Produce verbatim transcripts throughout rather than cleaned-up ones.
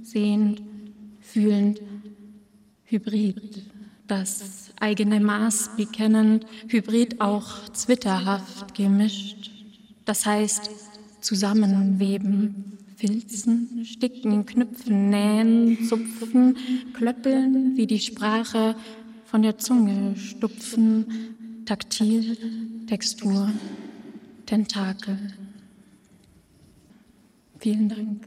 sehend, fühlend, Hybrid, das eigene Maß bekennend, Hybrid auch zwitterhaft gemischt, das heißt zusammenweben, filzen, sticken, knüpfen, nähen, zupfen, klöppeln, wie die Sprache von der Zunge stupfen, taktil, Textur, Tentakel. Vielen Dank.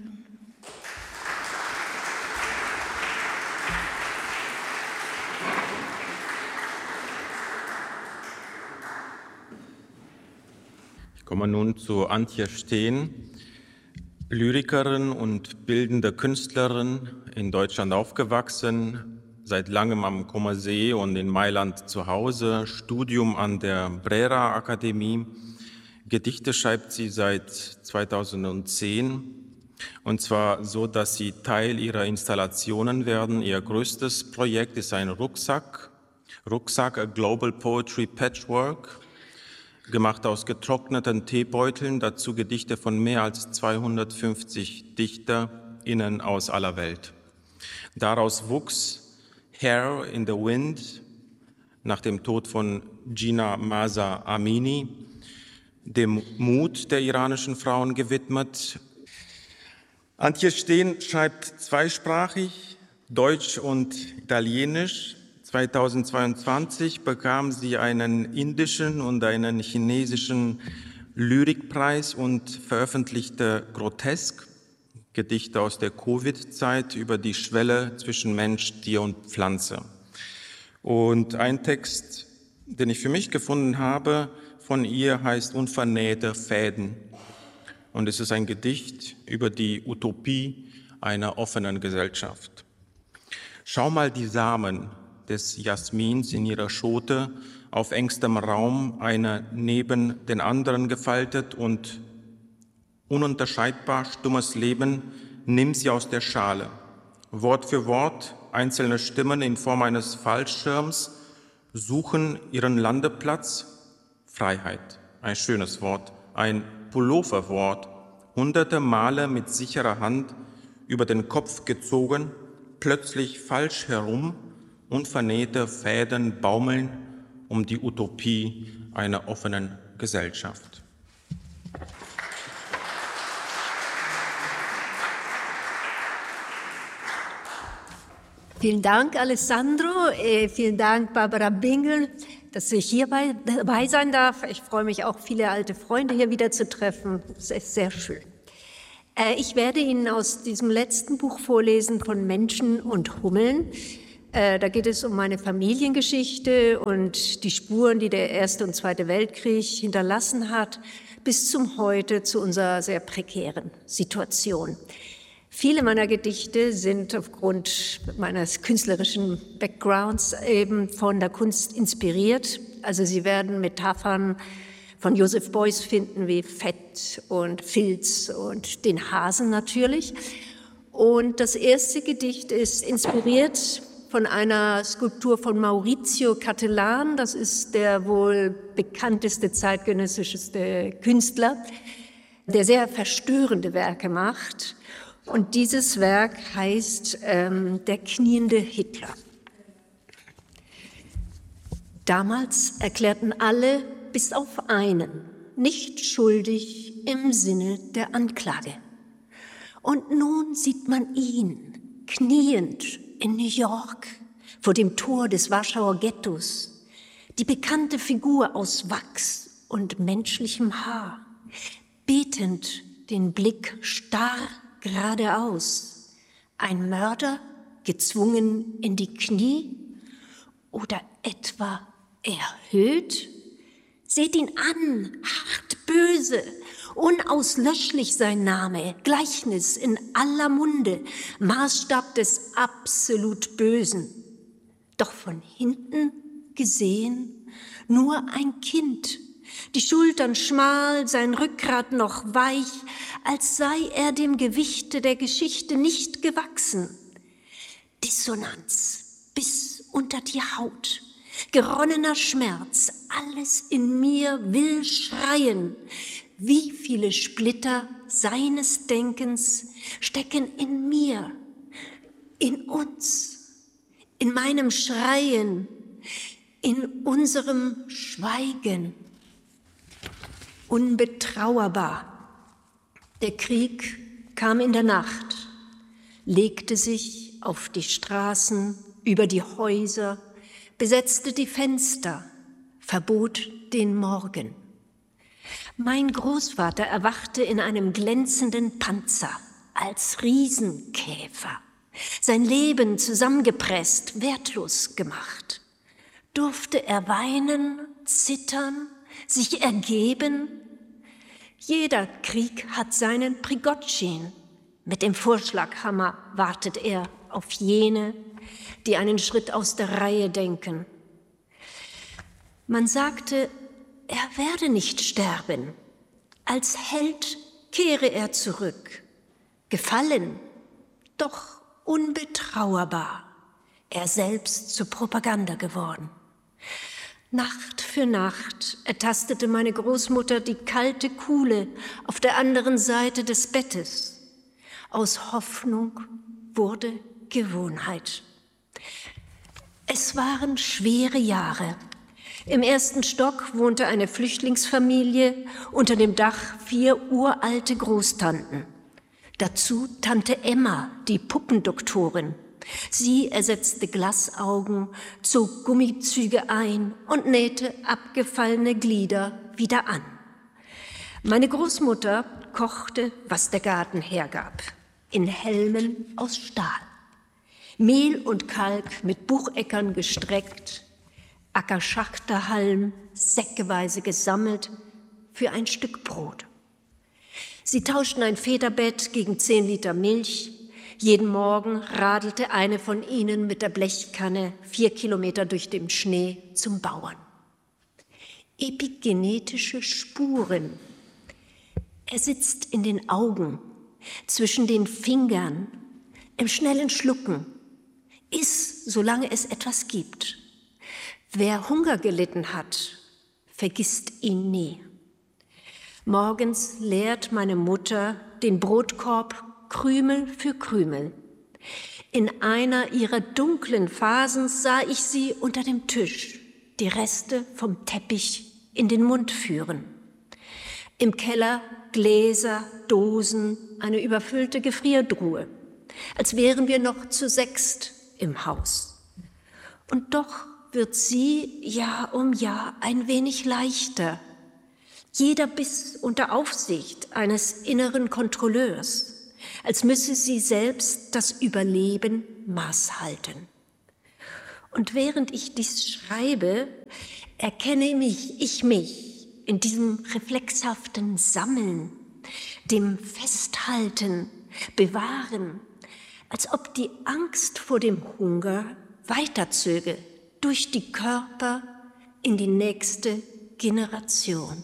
Ich komme nun zu Antje Steen, Lyrikerin und bildende Künstlerin, in Deutschland aufgewachsen, seit langem am Comersee und in Mailand zu Hause, Studium an der Brera Akademie. Gedichte schreibt sie seit zweitausendzehn, und zwar so, dass sie Teil ihrer Installationen werden. Ihr größtes Projekt ist ein Rucksack, Rucksack, a Global Poetry Patchwork, gemacht aus getrockneten Teebeuteln, dazu Gedichte von mehr als zweihundertfünfzig DichterInnen aus aller Welt. Daraus wuchs Hair in the Wind nach dem Tod von Jina Mahsa Amini, dem Mut der iranischen Frauen gewidmet. Antje Steen schreibt zweisprachig, Deutsch und Italienisch. zweitausendzweiundzwanzig bekam sie einen indischen und einen chinesischen Lyrikpreis und veröffentlichte Grotesk, Gedichte aus der Covid-Zeit über die Schwelle zwischen Mensch, Tier und Pflanze. Und ein Text, den ich für mich gefunden habe, von ihr heißt Unvernähte Fäden. Und es ist ein Gedicht über die Utopie einer offenen Gesellschaft. Schau mal die Samen des Jasmins in ihrer Schote, auf engstem Raum, einer neben den anderen gefaltet und ununterscheidbar stummes Leben, nimm sie aus der Schale. Wort für Wort, einzelne Stimmen in Form eines Fallschirms suchen ihren Landeplatz. Freiheit, ein schönes Wort, ein Pulloverwort, hunderte Male mit sicherer Hand über den Kopf gezogen, plötzlich falsch herum, unvernähte Fäden baumeln um die Utopie einer offenen Gesellschaft. Vielen Dank, Alessandro. Äh, vielen Dank, Barbara Bingel, dass ich hier bei, dabei sein darf. Ich freue mich auch, viele alte Freunde hier wieder zu treffen. Das ist sehr schön. Äh, ich werde Ihnen aus diesem letzten Buch vorlesen von Menschen und Hummeln. Äh, da geht es um meine Familiengeschichte und die Spuren, die der Erste und Zweite Weltkrieg hinterlassen hat, bis zum Heute zu unserer sehr prekären Situation. Viele meiner Gedichte sind aufgrund meines künstlerischen Backgrounds eben von der Kunst inspiriert. Also sie werden Metaphern von Joseph Beuys finden wie Fett und Filz und den Hasen natürlich. Und das erste Gedicht ist inspiriert von einer Skulptur von Maurizio Cattelan. Das ist der wohl bekannteste zeitgenössische Künstler, der sehr verstörende Werke macht. Und dieses Werk heißt ähm, Der kniende Hitler. Damals erklärten alle, bis auf einen, nicht schuldig im Sinne der Anklage. Und nun sieht man ihn, kniend in New York, vor dem Tor des Warschauer Ghettos, die bekannte Figur aus Wachs und menschlichem Haar, betend den Blick starr geradeaus, ein Mörder gezwungen in die Knie oder etwa erhöht? Seht ihn an, hart böse, unauslöschlich sein Name, Gleichnis in aller Munde, Maßstab des absolut Bösen. Doch von hinten gesehen nur ein Kind, die Schultern schmal, sein Rückgrat noch weich, als sei er dem Gewichte der Geschichte nicht gewachsen. Dissonanz bis unter die Haut, geronnener Schmerz, alles in mir will schreien. Wie viele Splitter seines Denkens stecken in mir, in uns, in meinem Schreien, in unserem Schweigen. Unbetrauerbar. Der Krieg kam in der Nacht, legte sich auf die Straßen, über die Häuser, besetzte die Fenster, verbot den Morgen. Mein Großvater erwachte in einem glänzenden Panzer als Riesenkäfer, sein Leben zusammengepresst, wertlos gemacht. Durfte er weinen, zittern, sich ergeben? Jeder Krieg hat seinen Prigozhin. Mit dem Vorschlaghammer wartet er auf jene, die einen Schritt aus der Reihe denken. Man sagte, er werde nicht sterben. Als Held kehre er zurück. Gefallen, doch unbetrauerbar. Er selbst zur Propaganda geworden. Nacht für Nacht ertastete meine Großmutter die kalte Kuhle auf der anderen Seite des Bettes. Aus Hoffnung wurde Gewohnheit. Es waren schwere Jahre. Im ersten Stock wohnte eine Flüchtlingsfamilie, unter dem Dach vier uralte Großtanten. Dazu Tante Emma, die Puppendoktorin. Sie ersetzte Glasaugen, zog Gummizüge ein und nähte abgefallene Glieder wieder an. Meine Großmutter kochte, was der Garten hergab, in Helmen aus Stahl. Mehl und Kalk mit Bucheckern gestreckt, Ackerschachterhalm säckeweise gesammelt für ein Stück Brot. Sie tauschten ein Federbett gegen zehn Liter Milch. Jeden Morgen radelte eine von ihnen mit der Blechkanne vier Kilometer durch den Schnee zum Bauern. Epigenetische Spuren. Er sitzt in den Augen, zwischen den Fingern, im schnellen Schlucken. Iss, solange es etwas gibt. Wer Hunger gelitten hat, vergisst ihn nie. Morgens leert meine Mutter den Brotkorb Krümel für Krümel. In einer ihrer dunklen Phasen sah ich sie unter dem Tisch, die Reste vom Teppich in den Mund führen. Im Keller Gläser, Dosen, eine überfüllte Gefriertruhe, als wären wir noch zu sechst im Haus. Und doch wird sie Jahr um Jahr ein wenig leichter. Jeder Biss unter Aufsicht eines inneren Kontrolleurs, als müsse sie selbst das Überleben Maß halten. Und während ich dies schreibe, erkenne mich, ich mich in diesem reflexhaften Sammeln, dem Festhalten, Bewahren, als ob die Angst vor dem Hunger weiterzöge durch die Körper in die nächste Generation.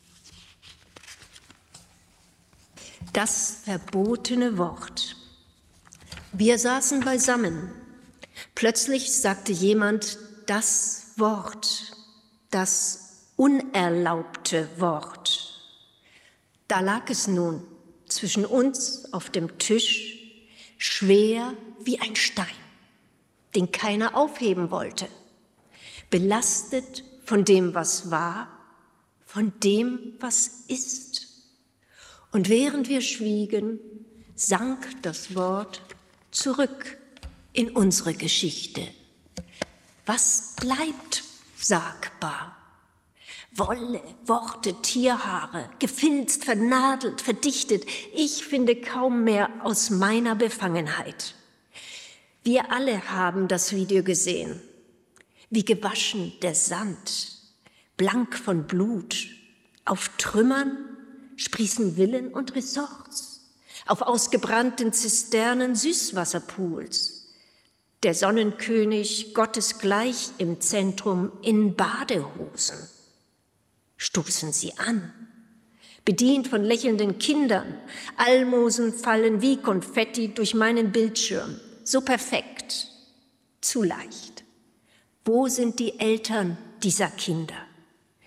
Das verbotene Wort. Wir saßen beisammen. Plötzlich sagte jemand das Wort, das unerlaubte Wort. Da lag es nun zwischen uns auf dem Tisch, schwer wie ein Stein, den keiner aufheben wollte, belastet von dem, was war, von dem, was ist. Und während wir schwiegen, sank das Wort zurück in unsere Geschichte. Was bleibt sagbar? Wolle, Worte, Tierhaare, gefilzt, vernadelt, verdichtet. Ich finde kaum mehr aus meiner Befangenheit. Wir alle haben das Video gesehen. Wie gewaschen der Sand, blank von Blut. Auf Trümmern sprießen Villen und Ressorts. Auf ausgebrannten Zisternen Süßwasserpools. Der Sonnenkönig gottesgleich im Zentrum in Badehosen. Stoßen sie an, bedient von lächelnden Kindern. Almosen fallen wie Konfetti durch meinen Bildschirm. So perfekt, zu leicht. Wo sind die Eltern dieser Kinder?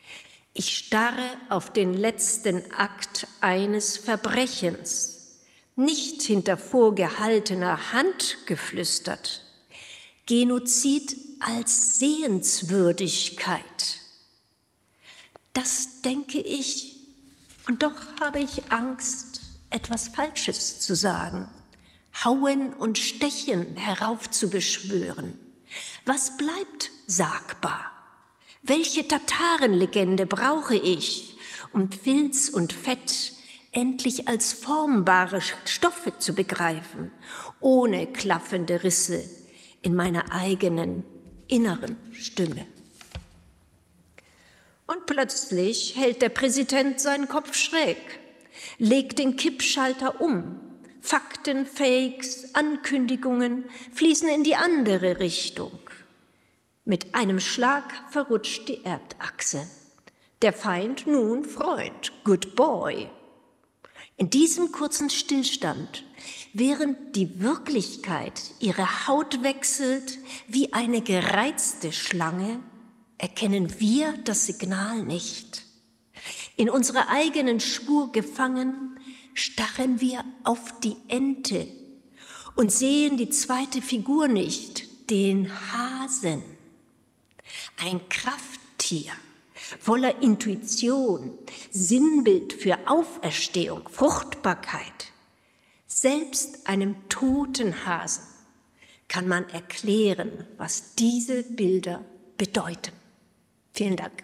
Ich starre auf den letzten Akt eines Verbrechens. nicht hinter vorgehaltener Hand geflüstert. Genozid als Sehenswürdigkeit. Das denke ich, und doch habe ich Angst, etwas Falsches zu sagen, Hauen und Stechen heraufzubeschwören. Was bleibt sagbar? Welche Tatarenlegende brauche ich, um Filz und Fett endlich als formbare Stoffe zu begreifen, ohne klaffende Risse in meiner eigenen inneren Stimme? Und plötzlich hält der Präsident seinen Kopf schräg, legt den Kippschalter um. Fakten, Fakes, Ankündigungen fließen in die andere Richtung. Mit einem Schlag verrutscht die Erdachse. Der Feind nun Freund, good boy. In diesem kurzen Stillstand, während die Wirklichkeit ihre Haut wechselt wie eine gereizte Schlange, erkennen wir das Signal nicht. In unserer eigenen Spur gefangen, starren wir auf die Ente und sehen die zweite Figur nicht, den Hasen. Ein Krafttier voller Intuition, Sinnbild für Auferstehung, Fruchtbarkeit. Selbst einem toten Hasen kann man erklären, was diese Bilder bedeuten. Vielen Dank.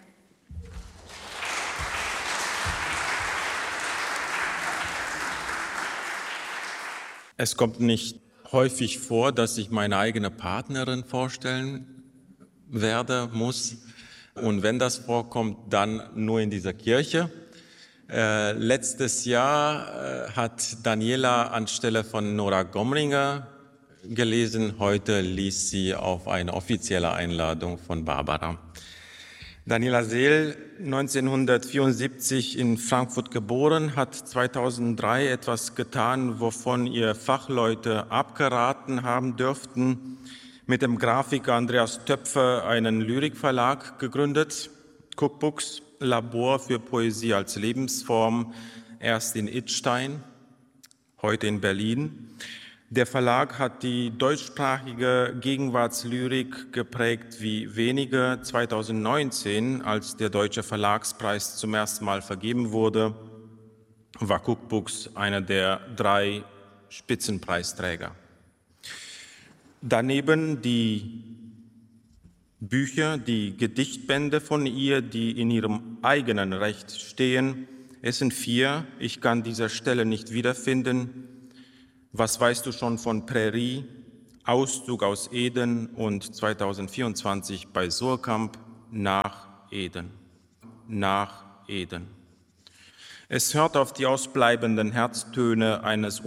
Es kommt nicht häufig vor, dass ich meine eigene Partnerin vorstellen werde, muss. Und wenn das vorkommt, dann nur in dieser Kirche. Äh, letztes Jahr äh, hat Daniela anstelle von Nora Gomringer gelesen. Heute liest sie auf eine offizielle Einladung von Barbara. Daniela Seel, neunzehnhundertvierundsiebzig in Frankfurt geboren, hat zweitausenddrei etwas getan, wovon ihr Fachleute abgeraten haben dürften. Mit dem Grafiker Andreas Töpfer einen Lyrikverlag gegründet, Cookbooks, Labor für Poesie als Lebensform, erst in Idstein, heute in Berlin. Der Verlag hat die deutschsprachige Gegenwartslyrik geprägt wie wenige. zweitausendneunzehn, als der Deutsche Verlagspreis zum ersten Mal vergeben wurde, war Cookbooks einer der drei Spitzenpreisträger. Daneben die Bücher, die Gedichtbände von ihr, die in ihrem eigenen Recht stehen. Es sind vier, ich kann dieser Stelle nicht wiederfinden. Was weißt du schon von Prärie, Auszug aus Eden und zweitausendvierundzwanzig bei Surkamp, nach Eden, nach Eden. Es hört auf die ausbleibenden Herztöne eines